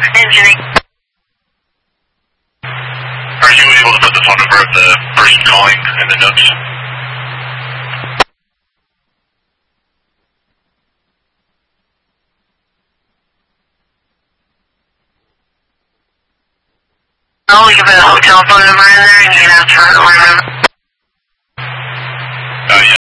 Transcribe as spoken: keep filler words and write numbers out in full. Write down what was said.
Engineering. Are you able to put the phone number of the person calling in the notes? Oh, we can put a hotel phone number in there and you can ask for a room number. Uh, yeah,